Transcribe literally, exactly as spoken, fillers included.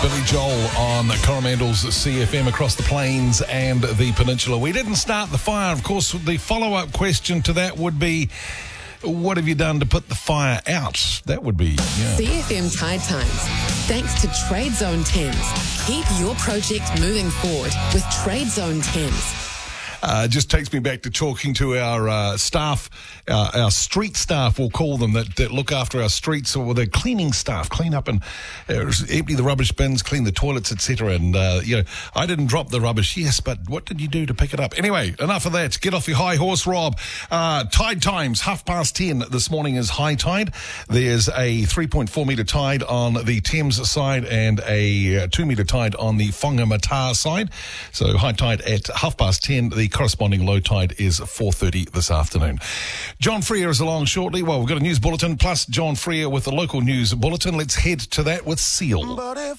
Billy Joel on Coromandel's C F M across the plains and the peninsula. We didn't start the fire. Of course, the follow-up question to that would be, what have you done to put the fire out? That would be, yeah. C F M Tide Times. Thanks to Trade Zone Thames. Keep your project moving forward with Trade Zone Thames. Uh, just takes me back to talking to our uh, staff, uh, our street staff, we'll call them, that, that look after our streets, or the cleaning staff, clean up and uh, empty the rubbish bins, clean the toilets, et cetera. And, uh, you know, I didn't drop the rubbish, yes, but what did you do to pick it up? Anyway, enough of that. Get off your high horse, Rob. Uh, tide times, half past ten this morning is high tide. There's a three point four metre tide on the Thames side and a two metre tide on the Whangamata side. So high tide at half past ten. The corresponding low tide is four thirty this afternoon. John Freer is along shortly. Well, we've got a news bulletin plus John Freer with the local news bulletin. Let's head to that with Seal.